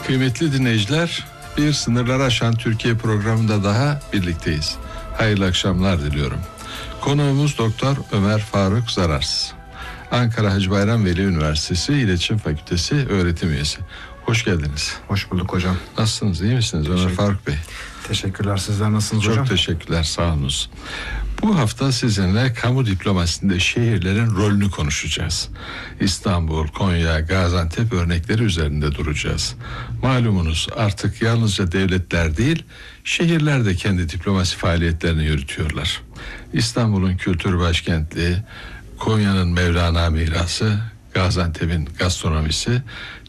Kıymetli dinleyiciler, bir Sınırları Aşan Türkiye programında daha birlikteyiz. Hayırlı akşamlar diliyorum. Konuğumuz Doktor Ömer Faruk Zararsız. Ankara Hacı Bayram Veli Üniversitesi İletişim Fakültesi öğretim üyesi. Hoş geldiniz. Hoş bulduk hocam. Nasılsınız, iyi misiniz Ömer Faruk Bey? Teşekkürler. Sizler nasılsınız Çok hocam? Çok teşekkürler, sağ olunuz. Bu hafta sizinle kamu diplomasisinde şehirlerin rolünü konuşacağız. İstanbul, Konya, Gaziantep örnekleri üzerinde duracağız. Malumunuz artık yalnızca devletler değil, şehirler de kendi diplomasi faaliyetlerini yürütüyorlar. İstanbul'un kültür başkentliği, Konya'nın Mevlana mirası, Gaziantep'in gastronomisi,